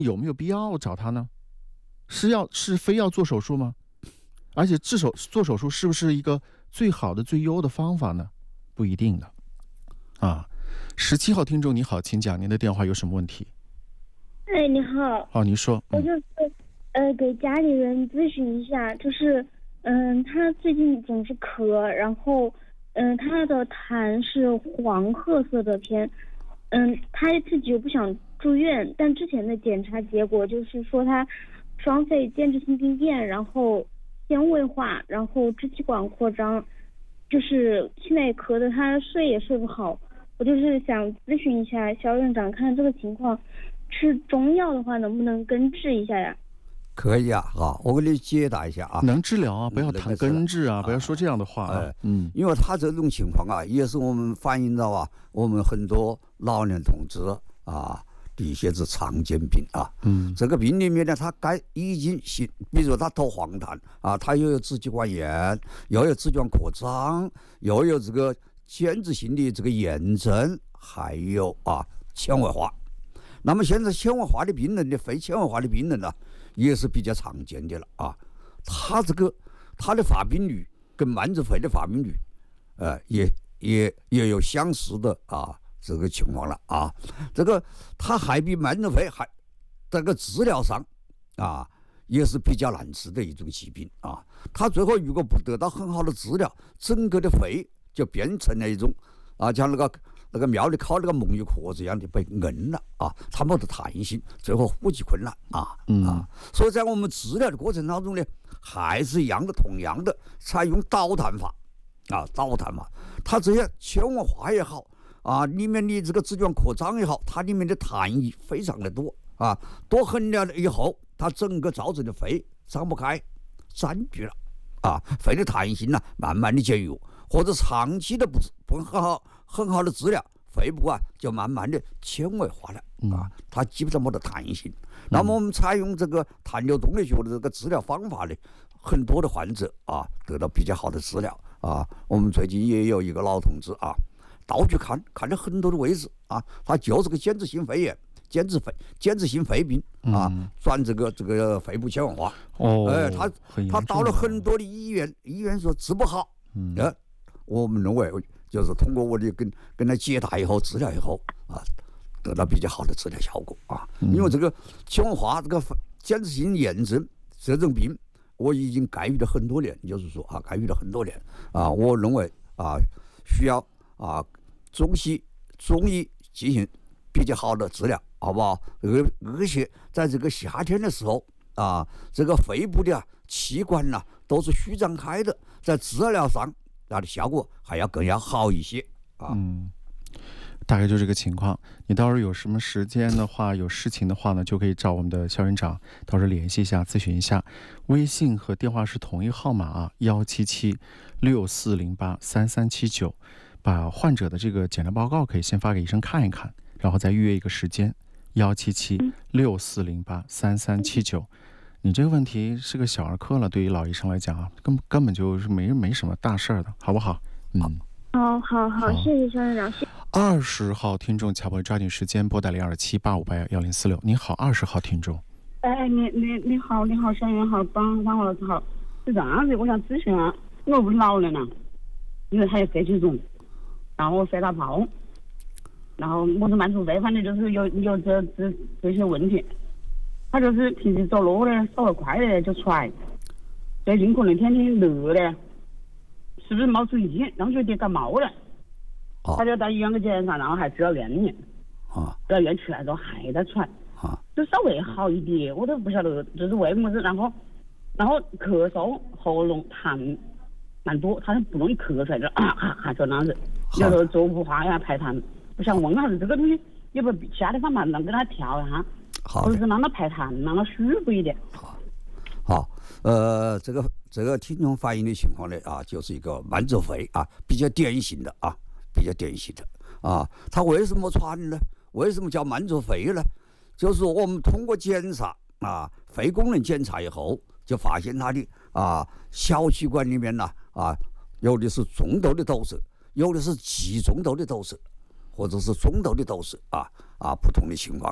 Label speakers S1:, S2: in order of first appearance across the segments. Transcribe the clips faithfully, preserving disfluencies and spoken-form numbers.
S1: 有没有必要找他呢？是要是非要做手术吗？而且治手做手术是不是一个最好的最优的方法呢？不一定的啊。十七号听众你好，请讲您的电话有什么问题？
S2: 哎，你好。
S1: 哦，您说。
S2: 我就是呃给家里人咨询一下，就是嗯，他最近总是咳，然后嗯，他的痰是黄褐色的偏，嗯，他自己又不想住院，但之前的检查结果就是说他双肺间质性病变，然后纤维化，然后支气管扩张，就是现在咳得他睡也睡不好。我就是想咨询一下肖院长，看这个情况吃中药的话能不能根治一下呀？
S3: 可以啊，好，我给你解答一下啊。
S1: 能治疗啊，不要谈根治啊，啊不要说这样的话啊。
S3: 哎、嗯，因为他这种情况啊，也是我们反映到啊，我们很多老年同志啊的一些是常见病啊。嗯，这个病里面呢，他该已经是，比如说他头黄痰啊，他又有支气管炎，又有支气管扩张，又有这个间质性的这个炎症，还有啊纤维化。那么现在纤维化的病人的非纤维化的病人呢、啊，也是比较常见的了啊。他这个他的发病率跟慢性肺的发病率，呃，也也也有相似的啊这个情况了啊。这个他还比慢性肺还这个治疗上啊也是比较难治的一种疾病啊。他最后如果不得到很好的治疗，整个的肺就变成了一种啊，像那个那个庙里烤那个锺玉壳子一样的被摁了啊，它没得弹性，最后呼吸困难啊、嗯、啊。所以在我们治疗的过程当中呢，还是一样的，同样的采用导痰法啊，导痰法，它这些纤维化也好啊，里面的这个支气管扩张也好，它里面的痰液非常的多啊，多很了以后，它整个造成的肺张不开，占据了啊，肺的弹性呢慢慢的减弱。或者长期的不不很好很好的治疗，肺部啊就慢慢的纤维化了啊，它基本上没得弹性。嗯、那么我们采用这个痰流动力学的这个治疗方法呢，很多的患者啊得到比较好的治疗啊。我们最近也有一个老同志啊，到处看看了很多的位置啊，他就是个间质性肺炎。间质肺间质性肺病啊，转、嗯、这个这个肺部纤维化。哦，哎，他他到了很多的医院，医院说治不好。嗯，呃，我们认为就是通过我的跟跟他解答以后，治疗以后啊，得到比较好的治疗效果啊。嗯、因为这个纤维化这个间质性炎症这种病，我已经干预了很多年，就是说啊，干预了很多年啊，我认为啊，需要啊中西中医进行比较好的治疗。好不好？而而且在这个夏天的时候啊，这个肺部的、啊、器官呐、啊、都是虚张开的，在治疗上它的效果还要更要好一些啊。
S1: 嗯，大概就这个情况。你到时候有什么时间的话，有事情的话呢，就可以找我们的肖院长，到时候联系一下，咨询一下。微信和电话是同一号码啊，幺七七六四零八三三七九。把患者的这个检查报告可以先发给医生看一看，然后再预约一个时间。幺七七六四零八三三七九，你这个问题是个小儿科了，对于老医生来讲啊，根本根本就是没没什么大事儿的，好不好？嗯，
S2: 好，好，好，谢谢肖院长。
S1: 二十号听众，乔博抓紧时间拨打零二七八五八幺零四六。你好，二十号听众。
S4: 哎，你你你好，你好，肖院好，帮帮我老师好。是这样子，我想咨询啊，我不是老人了，因为还有肺气肿，然后我肺大泡。然后我是慢阻肺，反正就是有有这这这些问题。他就是平时走路呢稍微快的就喘，最近可能天天热的，是不是冒出一气，然后就得感冒了。哦、他就到医院去检查，然后还住了院里。啊，住了院出来之后还在喘。啊，就稍微好一点，我都不晓得就是为什么子。然后，然后咳嗽、喉咙痰蛮多，他不容易咳出来，就啊啊啊就那样子。有时候做不化呀排痰。我想问下子这个东西有没有其他的方法能给他调一下，或者是让他排痰，让他舒服一点。
S3: 好，好，呃，这个这个听众反映的情况呢啊，就是一个慢阻肺啊，比较典型的啊，比较典型的啊。他为什么喘呢？为什么叫慢阻肺呢？就是我们通过检查啊，肺功能检查以后，就发现他的啊小气管里面呢啊，有的是中度的堵塞，有的是极中度的堵塞。或者是中度的都是啊啊不同的情况，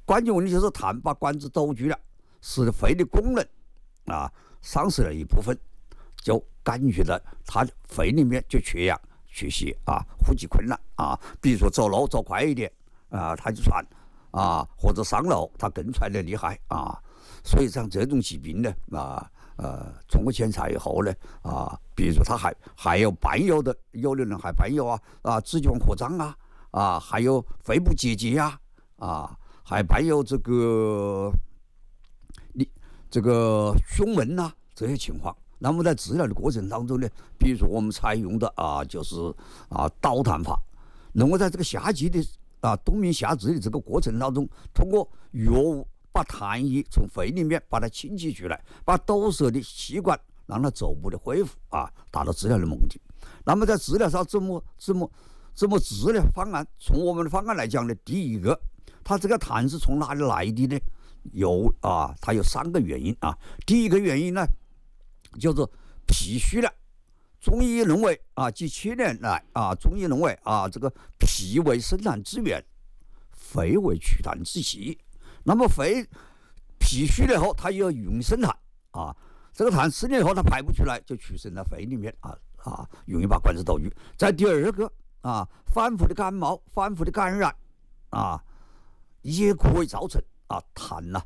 S3: 关键问题就是痰把管子堵住了，使肺的功能啊丧失了一部分，就感觉到他肺里面就缺氧、缺血啊，呼吸困难啊。比如说走路走快一点啊，他就喘啊，或者上楼他更喘得厉害啊。所以像这种疾病呢啊呃，通过检查以后呢啊，比如说他还还有伴有的，有的人还伴有啊啊支气管扩张啊啊，还有肺部结节啊啊。还伴有这个你这个胸闷呐、啊、这些情况。那么在治疗的过程当中呢，比如说我们采用的啊就是啊导痰法，能够在这个下气的啊冬眠夏治的这个过程当中，通过药物把痰液从肺里面把它清洗出来，把堵塞的气管让它逐步的恢复啊，达到治疗的目的。那么在治疗上怎么怎么怎么治疗方案？从我们的方案来讲呢，第一个。它这个痰是从哪里来的呢？有啊，它有三个原因啊。第一个原因呢，叫做脾虚了。中医认为啊，几千年来啊，中医认为啊，这个脾为生痰之源，肺为祛痰之器。那么肺脾虚了以后，它又要运生痰啊，这个痰吃了以后它排不出来，就储存在肺里面啊啊，容易把管子堵住。再第二个啊，反复的感冒、反复的感染啊。也可以造成啊痰呐、啊、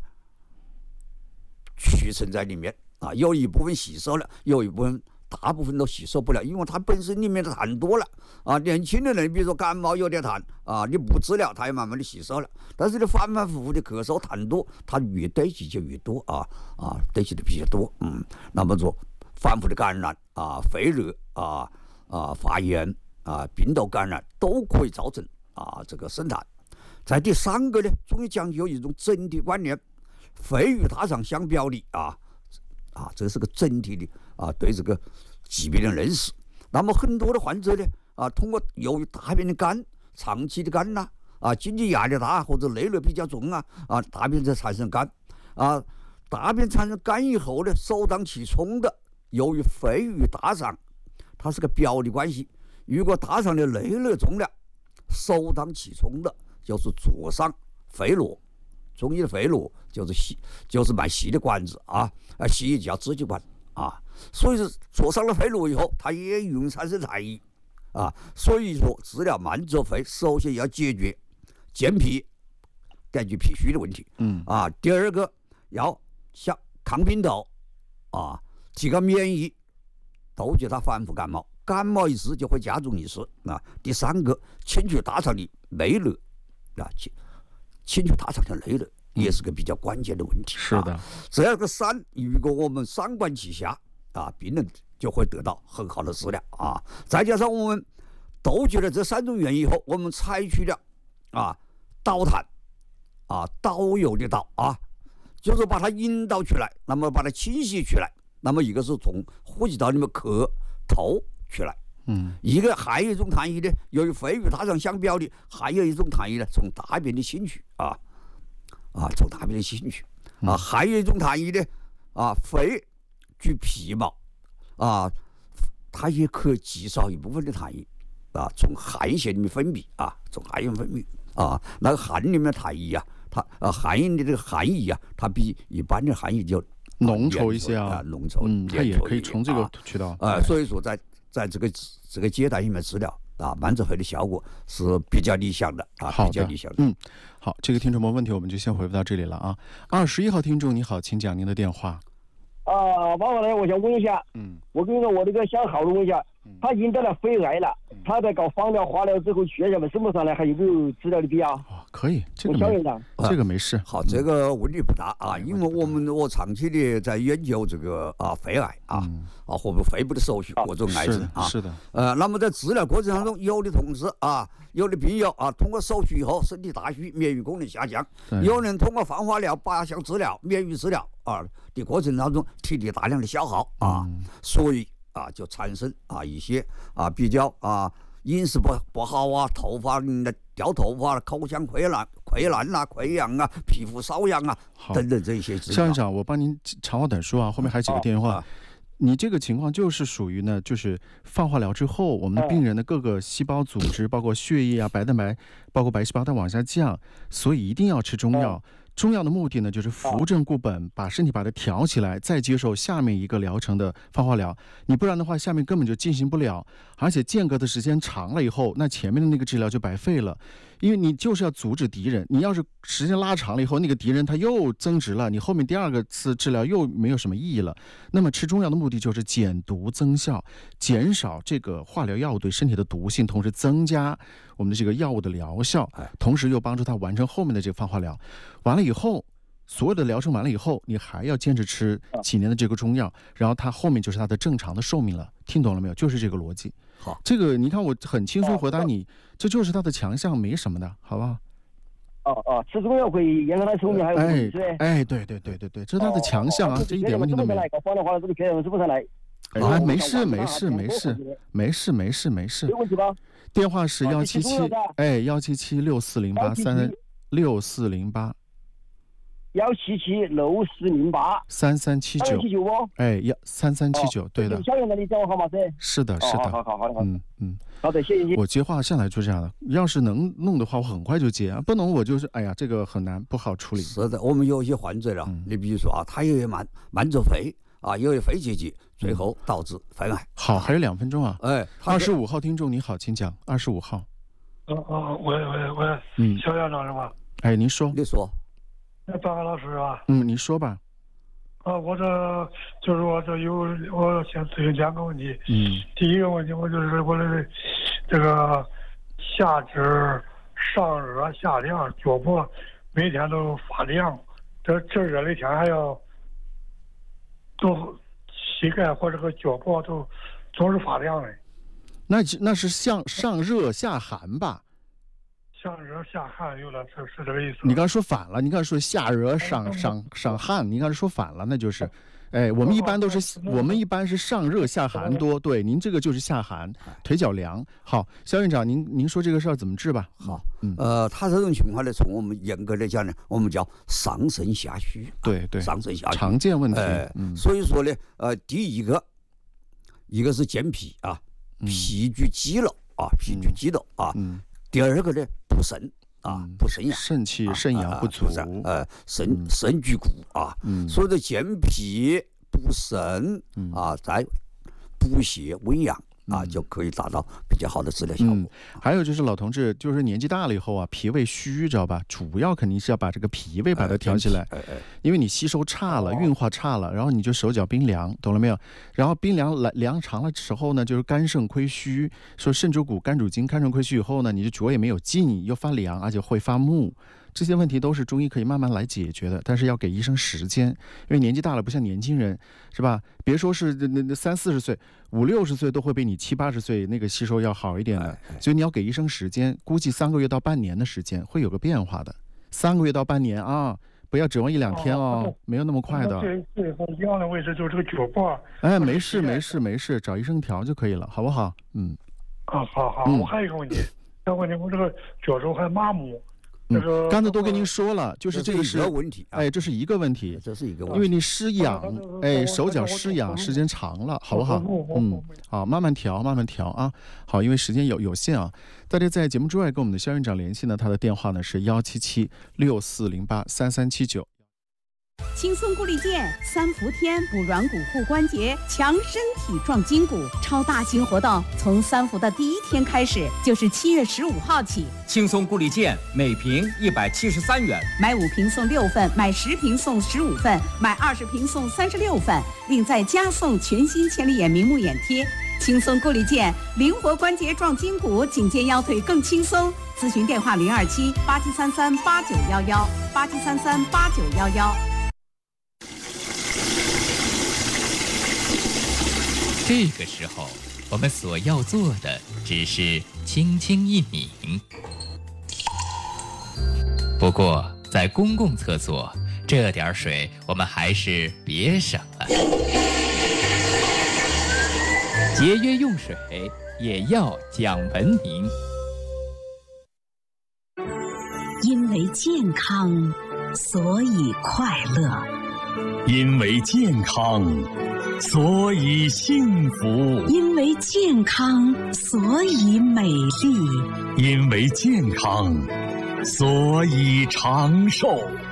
S3: 储存在里面啊，有一部分吸收了，有一部分大部分都吸收不了，因为它本身里面的痰多了啊。年轻的人，比如说感冒有点痰啊，你不治疗，它也慢慢的吸收了。但是你反反复复的咳嗽痰多，它越堆积就越多啊啊，堆积的比较多，嗯，那么说反复的感染啊、肺热啊啊、发炎啊、病毒感染都可以造成啊这个生痰。在第三个呢，中医讲究一种整体观念，肺与大肠相表里啊啊，这是个整体的啊对这个疾病的认识。那么很多的患者呢啊，通过由于大便的干、长期的干呐啊，经济压力大或者内热比较重啊啊，大便才产生干啊，大便产生干以后呢，首当其冲的，由于肺与大肠它是个表里关系，如果大肠的内热重了，首当其冲的。就是左上肺络，中医的肺络就是细，就是蛮细的管子啊，啊细叫支气管啊，所以说左上了肺络以后，它也容易产生痰液啊，所以说治疗慢阻肺，首先要解决健脾，解决脾虚的问题，嗯啊，第二个要像抗病毒啊，提高免疫，杜绝它反复感冒，感冒一次就会加重一次啊。第三个，清除大肠的内热。啊，清除大肠的内热也是个比较关键的问题。
S1: 是的，
S3: 啊、这样个三，如果我们三管齐下啊，病人就会得到很好的治疗啊。再加上我们杜绝了这三种原因以后，我们采取了啊导痰啊导油的导啊，就是把它引导出来，那么把它清洗出来，那么一个是从呼吸道里面咳吐出来。嗯，一个还有一种痰液呢，由于肺与大肠相表里，还有一种痰液呢，从大便里进去啊啊，从大便里进去啊，还有一种痰液呢啊，肺居皮毛啊，它也可以减少一部分的痰液啊，从汗腺里面分泌啊，从汗腺分泌啊，那个汗里面的痰液啊，它啊汗液的这个汗液啊，它比一般的汗液就
S1: 浓稠一些啊，
S3: 浓稠，
S1: 嗯，它也可以从这个渠道
S3: 啊，所以说在。在这个这个阶段里面治疗啊，慢阻肺的效果是比较理想的啊，比较理想的。
S1: 嗯，好，这个听众没问题，我们就先回复到这里了啊。二十一号听众你好，请讲您的电话。
S5: 啊，王老师，我想问一下，嗯，我跟你说，我这个想好了问一下，他已经得了肺癌了，嗯、他在搞放疗、化疗之后，血小板升不上来，还有没有治疗的必要？
S1: 哦，可以，这个没，这个没事。
S3: 好，这个问题不大啊，因为我们我长期的在研究这个啊肺癌啊、嗯、啊或者肺部的手术各种癌症啊，
S1: 是的。
S3: 呃，那么在治疗过程当中，有的同志啊，有的病友啊，通过手术以后身体大虚，免疫功能下降；有人通过放化疗、靶向治疗、免疫治疗啊的过程当中，体力大量的消耗啊，嗯、所以啊就产生啊一些啊比较啊。饮食不不好啊，头发掉头发、口腔溃烂、溃烂啊、溃疡啊、皮肤瘙痒啊等等这些。
S1: 肖院长，我帮您长话短说啊，后面还有几个电话。 你这个情况就是属于呢，就是放化疗之后，我们的病人的各个细胞组织，包括血液啊、白蛋白，包括白细胞，它往下降，所以一定要吃中药。中药的目的呢，就是扶正固本，把身体把它调起来，再接受下面一个疗程的放化疗。你不然的话，下面根本就进行不了，而且间隔的时间长了以后，那前面的那个治疗就白费了。因为你就是要阻止敌人，你要是时间拉长了以后，那个敌人他又增值了，你后面第二个次治疗又没有什么意义了。那么吃中药的目的就是减毒增效，减少这个化疗药物对身体的毒性，同时增加我们的这个药物的疗效，同时又帮助他完成后面的这个放化疗。完了以后，所有的疗程完了以后，你还要坚持吃几年的这个中药，然后它后面就是它的正常的寿命了。听懂了没有？就是这个逻辑。
S3: 好，
S1: 这个你看我很轻松回答你，这就是它的强项，没什么的，好不好？
S5: 哦哦，吃中药可以延长它寿命，还有
S1: 哎哎，对对对对对，这是它的强项啊，这一点问题都没有。
S5: 放的话，这个别人是不是来？
S1: 哎，没事没事没事没事没事没事。
S5: 没问题吧？
S1: 电话是幺七七哎幺七七六四零八三三六四零八。
S5: 幺七七六四零八
S1: 三三七九，哎呀，三三七九，对的。
S5: 小袁的你电话号码是？
S1: 是的，是的。
S5: 好好好好，
S1: 嗯嗯。
S5: 好的，谢谢你。
S1: 我接话向来就这样的，要是能弄的话，我很快就接啊，不能我就是哎呀，这个很难，不好处理。
S3: 是的，我们有一些患者了，嗯、你比如说啊，他有些慢慢着肺啊，有些肺结节，最后导致肺癌。
S1: 好，还有两分钟啊。
S3: 哎，
S1: 二十五号听众你好，请讲。二十五号。
S6: 哦哦，我我我，嗯，肖院长是吧？
S1: 哎，您说。
S3: 你说。
S6: 那张安老师啊，
S1: 嗯，你说吧。
S6: 啊，我这就是我这有，我先咨询两个问题。
S1: 嗯。
S6: 第一个问题，我就是我的这个下肢上热下凉，脚脖每天都发凉，这这热的天还要都膝盖或者个脚脖都总是发凉的。
S1: 那那是上上热下寒吧？
S6: 上热下汗，有点是是这个意思。
S1: 你刚才说反了，你刚才说下热上上上汗，你刚才说反了，那就是，哎，我们一般都是我们一般是上热下寒多，对，您这个就是下寒，腿脚凉。好，肖院长，您您说这个事儿怎么治吧？
S3: 好，嗯，呃，他这种情况呢，从我们严格来讲呢，我们叫上肾下虚，
S1: 对对，
S3: 上肾下虚
S1: 常见问题。
S3: 哎，嗯，所以说呢，呃，第一个，一个是健脾啊，脾具肌肉啊，脾具肌肉啊，嗯。第二个呢，补肾啊，补肾阳，
S1: 肾气肾阳不足，
S3: 呃，肾肾具骨啊，所以说健脾补肾啊，再补血温阳啊，就可以达到比较好的治疗效果。嗯，
S1: 还有就是老同志，就是年纪大了以后啊，脾胃虚，知道吧？主要肯定是要把这个脾胃把它调起来，因为你吸收差了，运化差了，然后你就手脚冰凉，懂了没有？然后冰凉来凉长了时候呢，就是肝肾亏虚，说肾主骨，肝主筋，肝肾亏虚以后呢，你就脚也没有劲，又发凉，而且会发木。这些问题都是中医可以慢慢来解决的，但是要给医生时间，因为年纪大了不像年轻人，是吧？别说是那那三四十岁，五六十岁都会比你七八十岁那个吸收要好一点的，所以你要给医生时间，估计三个月到半年的时间会有个变化的，三个月到半年啊，不要指望一两天哦，哦没有那么快的。
S6: 最最后凉的位置就是这个脚脖。
S1: 哎，没事没事没事，找医生调就可以了，好不好？嗯。
S6: 啊，好好，嗯、我还有一个问题，这个问题我这个脚肘还麻木。
S1: 嗯，刚才都跟您说了，就是这个是
S3: 一个问题，
S1: 哎，这是一个问题，
S3: 这是一个问题，
S1: 因为你湿痒，哎，手脚湿痒时间长了，好不好？嗯，好，慢慢调，慢慢调啊。好，因为时间有有限啊，大家在节目之外跟我们的肖院长联系呢，他的电话呢是幺七七六四零八三三七九。
S7: 轻松固力健三伏天补软骨护关节，强身体壮筋骨，超大型活动从三伏的第一天开始，就是七月十五号起。
S8: 轻松固力健每瓶一百七十三元，
S7: 买五瓶送六份，买十瓶送十五份，买二十瓶送三十六份，另再加送全新千里眼明目眼贴。轻松固力健，灵活关节壮筋骨，颈肩腰腿更轻松。咨询电话零二七八七三三八九幺幺八七三三八九幺幺。
S9: 这个时候，我们所要做的只是轻轻一抿。不过，在公共厕所，这点水我们还是别省了。节约用水，也要讲文明。
S7: 因为健康，所以快乐。
S10: 因为健康，所以幸福；
S11: 因为健康，所以美丽；
S10: 因为健康，所以长寿。